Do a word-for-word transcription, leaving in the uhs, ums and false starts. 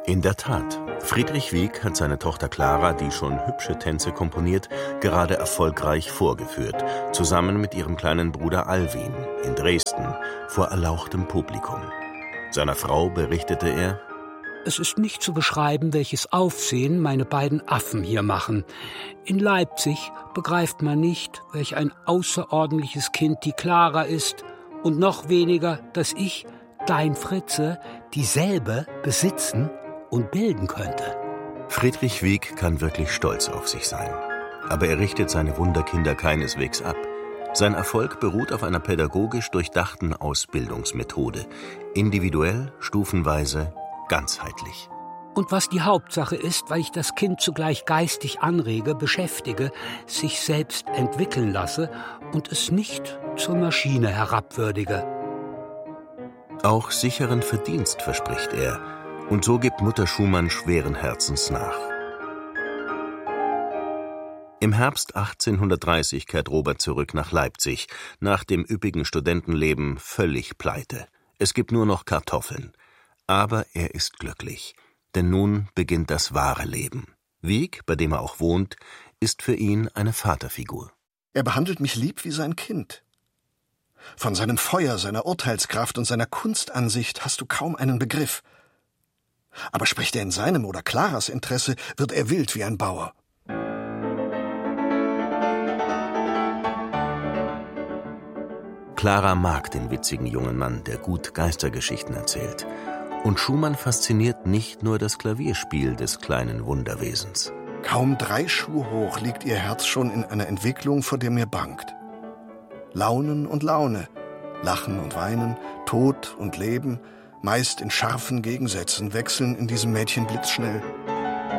In der Tat, Friedrich Wieck hat seine Tochter Clara, die schon hübsche Tänze komponiert, gerade erfolgreich vorgeführt, zusammen mit ihrem kleinen Bruder Alwin in Dresden vor erlauchtem Publikum. Seiner Frau berichtete er: Es ist nicht zu beschreiben, welches Aufsehen meine beiden Affen hier machen. In Leipzig begreift man nicht, welch ein außerordentliches Kind die Clara ist, und noch weniger, dass ich, dein Fritze, dieselbe besitzen und bilden könnte. Friedrich Wieck kann wirklich stolz auf sich sein. Aber er richtet seine Wunderkinder keineswegs ab. Sein Erfolg beruht auf einer pädagogisch durchdachten Ausbildungsmethode. Individuell, stufenweise, ganzheitlich. Und was die Hauptsache ist, weil ich das Kind zugleich geistig anrege, beschäftige, sich selbst entwickeln lasse und es nicht zur Maschine herabwürdige. Auch sicheren Verdienst verspricht er. Und so gibt Mutter Schumann schweren Herzens nach. Im Herbst achtzehnhundertdreißig kehrt Robert zurück nach Leipzig, nach dem üppigen Studentenleben völlig pleite. Es gibt nur noch Kartoffeln. Aber er ist glücklich, denn nun beginnt das wahre Leben. Wieck, bei dem er auch wohnt, ist für ihn eine Vaterfigur. Er behandelt mich lieb wie sein Kind. Von seinem Feuer, seiner Urteilskraft und seiner Kunstansicht hast du kaum einen Begriff. Aber spricht er in seinem oder Claras Interesse, wird er wild wie ein Bauer. Clara mag den witzigen jungen Mann, der gut Geistergeschichten erzählt. Und Schumann fasziniert nicht nur das Klavierspiel des kleinen Wunderwesens. Kaum drei Schuh hoch liegt ihr Herz schon in einer Entwicklung, vor der mir bangt. Launen und Laune, Lachen und Weinen, Tod und Leben, meist in scharfen Gegensätzen, wechseln in diesem Mädchen blitzschnell.